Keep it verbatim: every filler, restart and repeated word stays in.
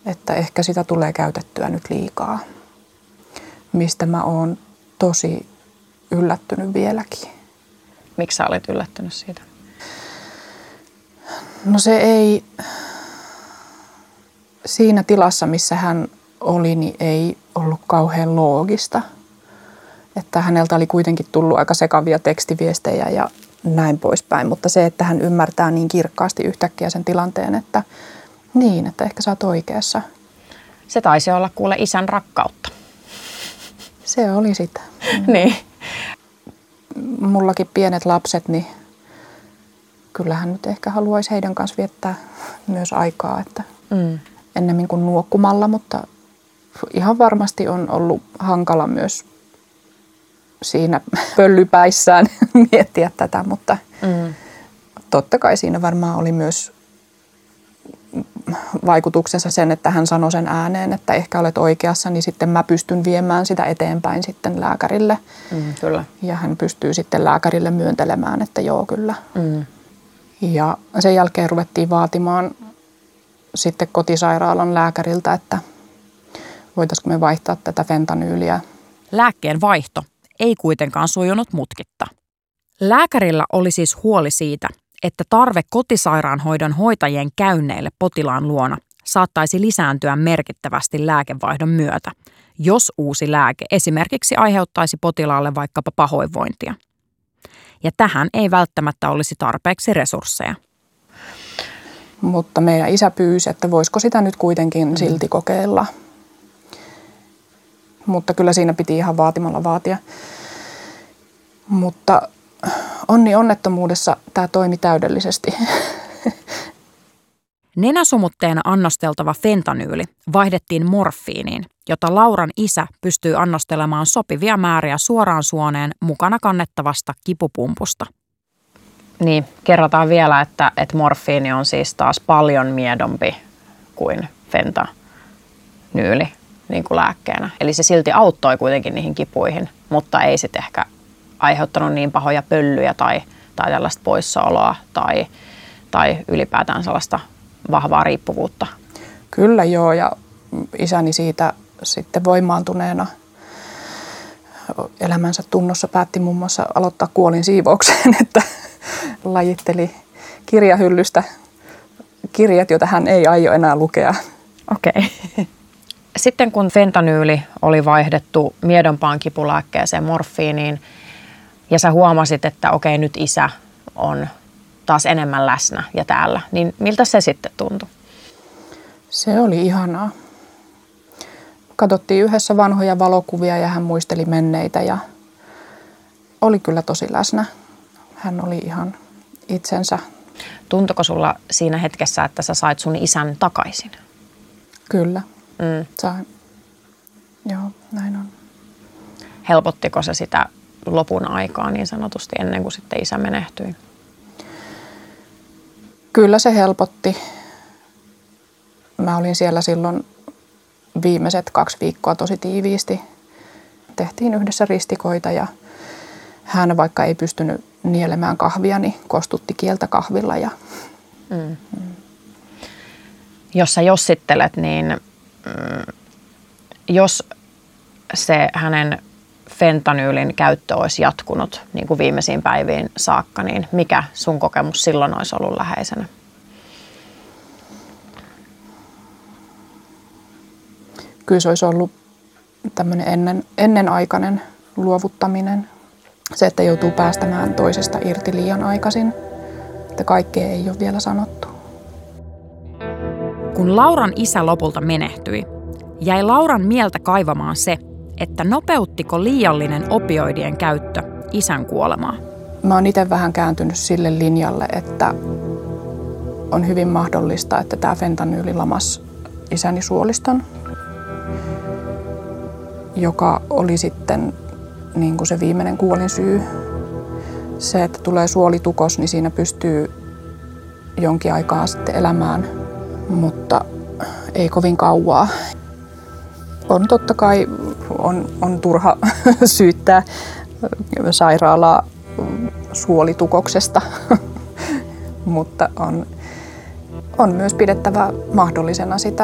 että ehkä sitä tulee käytettyä nyt liikaa, mistä mä oon tosi yllättynyt vieläkin. Miksi sä olit yllättynyt siitä? No se ei, siinä tilassa missä hän oli, niin ei ollut kauhean loogista. Että häneltä oli kuitenkin tullut aika sekavia tekstiviestejä ja näin poispäin. Mutta se, että hän ymmärtää niin kirkkaasti yhtäkkiä sen tilanteen, että niin, että ehkä sä oot oikeassa. Se taisi olla kuule isän rakkautta. Se oli sitä. Niin. Mullakin pienet lapset, niin kyllähän nyt ehkä haluaisi heidän kanssa viettää myös aikaa, että mm. ennemmin kuin nuokkumalla, mutta ihan varmasti on ollut hankala myös siinä pöllypäissään miettiä tätä, mutta mm. totta kai siinä varmaan oli myös vaikutuksensa sen, että hän sanoi sen ääneen, että ehkä olet oikeassa, niin sitten mä pystyn viemään sitä eteenpäin sitten lääkärille. Mm, kyllä. Ja hän pystyy sitten lääkärille myöntelemään, että joo kyllä. Mm. Ja sen jälkeen ruvettiin vaatimaan sitten kotisairaalan lääkäriltä, että voitaisiinko me vaihtaa tätä fentanyyliä. Lääkkeen vaihto ei kuitenkaan sujunut mutkitta. Lääkärillä oli siis huoli siitä, että tarve kotisairaanhoidon hoitajien käynneille potilaan luona saattaisi lisääntyä merkittävästi lääkevaihdon myötä, jos uusi lääke esimerkiksi aiheuttaisi potilaalle vaikkapa pahoinvointia. Ja tähän ei välttämättä olisi tarpeeksi resursseja. Mutta meidän isä pyysi, että voisiko sitä nyt kuitenkin mm. silti kokeilla. Mutta kyllä siinä piti ihan vaatimalla vaatia. Mutta onni onnettomuudessa tämä toimi täydellisesti. Nenäsumutteena annosteltava fentanyyli vaihdettiin morfiiniin, jota Lauran isä pystyy annostelemaan sopivia määriä suoraan suoneen mukana kannettavasta kipupumpusta. Niin, kerrotaan vielä, että, että morfiini on siis taas paljon miedompi kuin fentanyyli niin kuin lääkkeenä. Eli se silti auttoi kuitenkin niihin kipuihin, mutta ei sitten ehkä aiheuttanut niin pahoja pöllyjä tai, tai tällaista poissaoloa tai, tai ylipäätään sellaista vahvaa riippuvuutta. Kyllä joo, ja isäni siitä sitten voimaantuneena elämänsä tunnossa päätti muun muassa aloittaa kuolin siivoukseen, että lajitteli kirjahyllystä kirjat, joita hän ei aio enää lukea. Okei. Okay. Sitten kun fentanyyli oli vaihdettu miedompaan kipulääkkeeseen morfiiniin ja sä huomasit, että okei, nyt isä on taas enemmän läsnä ja täällä, niin miltä se sitten tuntui? Se oli ihanaa. Katsottiin yhdessä vanhoja valokuvia ja hän muisteli menneitä ja oli kyllä tosi läsnä. Hän oli ihan itsensä. Tuntuiko sulla siinä hetkessä, että sä sait sun isän takaisin? Kyllä, mm. sain. Joo, näin on. Helpottiko se sitä lopun aikaa niin sanotusti ennen kuin sitten isä menehtyi? Kyllä se helpotti. Mä olin siellä silloin viimeiset kaksi viikkoa tosi tiiviisti. Tehtiin yhdessä ristikoita ja hän, vaikka ei pystynyt nielemään kahvia, niin kostutti kieltä kahvilla. Ja mm. Mm. Jos sä jossittelet, niin mm, jos se hänen fentanyylin käyttö olisi jatkunut niin kuin viimeisiin päiviin saakka, niin mikä sun kokemus silloin olisi ollut läheisenä? Kyllä se olisi ollut tämmöinen ennen, ennenaikainen luovuttaminen. Se, että joutuu päästämään toisesta irti liian aikaisin, että kaikkea ei ole vielä sanottu. Kun Lauran isä lopulta menehtyi, jäi Lauran mieltä kaivamaan se, että nopeuttiko liiallinen opioidien käyttö isän kuolemaa. Mä oon itse vähän kääntynyt sille linjalle, että on hyvin mahdollista, että tämä fentanyyli lamas isäni suoliston, joka oli sitten niin kuin se viimeinen kuolinsyy. Se, että tulee suolitukos, niin siinä pystyy jonkin aikaa sitten elämään, mutta ei kovin kauaa. On totta kai on, on turha syyttää sairaalaa suolitukoksesta, mutta on, on myös pidettävä mahdollisena sitä.